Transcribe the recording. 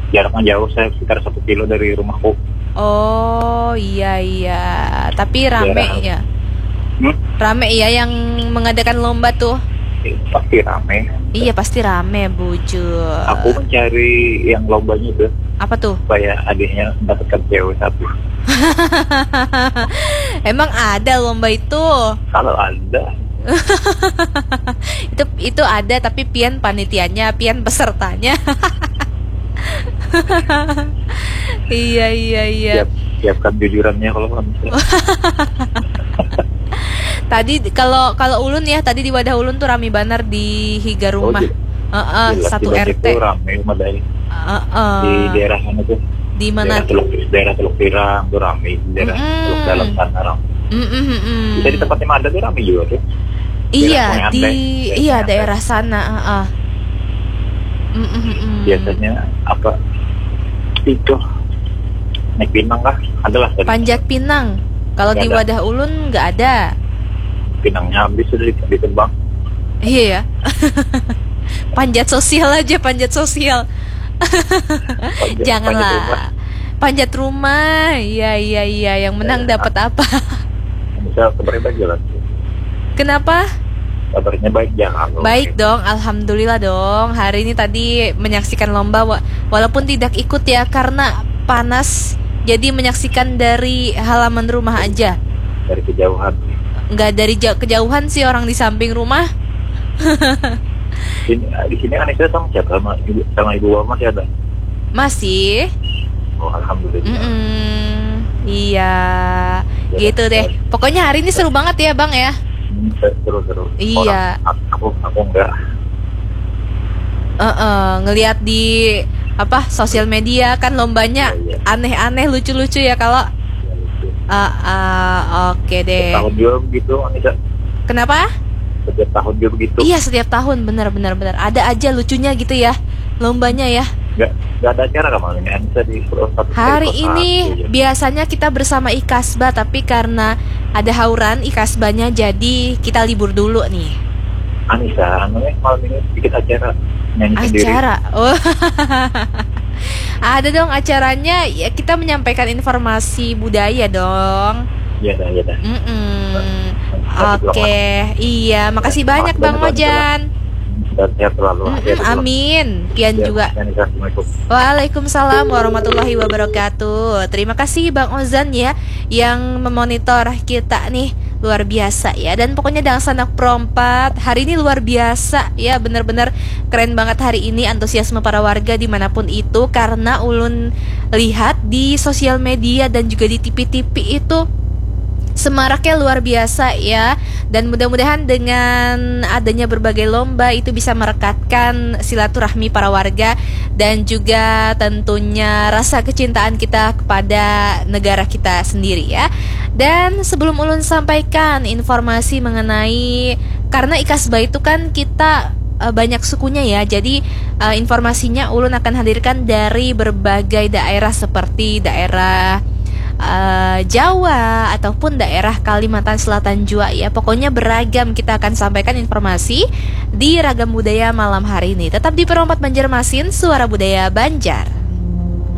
jaraknya jauh, saya sekitar 1 kilo dari rumahku. Oh iya, tapi rame ya. Rame ya yang mengadakan lomba tuh. Pasti rame. Iya pasti rame, bujur. Aku mencari yang lombanya tuh. Apa tuh? Supaya adiknya mendapatkan cewek 1. Emang ada lomba itu? Kalau ada. itu ada, tapi pian panitianya, pian pesertanya. Iya. Siapkan jujurannya kalau bisa. Tadi kalau Ulun ya, tadi di Wadah Ulun tuh rame banar di Higa rumah. Satu RT. Itu rame Madai. Di daerah mana tuh? Di mana? Daerah Teluk Pirang tuh rame, daerah Teluk Dalam sana rame. Bisa di tempatnya Mada tuh rame juga tuh. Iya, daerah sana. Biasanya apa? Itu naik Pinang kah? Adalah Panjat Pinang. Kalau di Wadah Ulun nggak ada. Pinangnya habis sudah ditebang. Iya ya. Panjat sosial aja, panjat sosial. Janganlah. Panjat rumah. Iya. Yang menang dapat apa? Bisa kabarnya baik jalan. Kenapa? Kabarnya baik jangan. Baik dong, alhamdulillah dong. Hari ini tadi menyaksikan lomba, walaupun tidak ikut ya karena panas. Jadi menyaksikan dari halaman rumah aja. Dari kejauhan. Enggak dari kejauhan sih, orang di samping rumah. Di sini Anissa sama siapa? Sama ibu masih ada? Masih. Oh, alhamdulillah. Iya. Gitu deh. Pokoknya hari ini seru banget ya, Bang ya. Seru. Iya. Aku enggak. Ngelihat di sosial media kan lombanya aneh-aneh, lucu-lucu ya kalau. Oke deh. Setiap tahun juga begitu, Anissa. Kenapa? Setiap tahun juga begitu. Iya, setiap tahun, benar. Ada aja lucunya gitu ya, lombanya ya. Nggak ada acara kemarin ini, Anissa di Purwokerto. Hari ini biasanya kita bersama Ikasba, tapi karena ada hauran Ikasbanya, jadi kita libur dulu nih. Anissa, malam ini sedikit acara nyanyi sendiri. Acara? Oh. Ada dong acaranya, ya kita menyampaikan informasi budaya dong. Iya dah. Oke, iya, makasih banyak Bang Ojan. Sehat selalu. Amin. Pian juga. Waalaikumsalam warahmatullahi wabarakatuh. Terima kasih Bang Ozan ya yang memonitor kita nih, luar biasa ya. Dan pokoknya Dang Sanak Prompat hari ini luar biasa ya, benar-benar keren banget hari ini antusiasme para warga dimanapun itu, karena Ulun lihat di sosial media dan juga di TV-TV itu semaraknya luar biasa ya. Dan mudah-mudahan dengan adanya berbagai lomba itu bisa merekatkan silaturahmi para warga dan juga tentunya rasa kecintaan kita kepada negara kita sendiri ya. Dan sebelum Ulun sampaikan informasi mengenai, karena Ikasba itu kan kita banyak sukunya ya, jadi informasinya Ulun akan hadirkan dari berbagai daerah seperti daerah Jawa ataupun daerah Kalimantan Selatan juga ya. Pokoknya beragam, kita akan sampaikan informasi di Ragam Budaya malam hari ini. Tetap di Perompat Banjarmasin, Suara Budaya Banjar.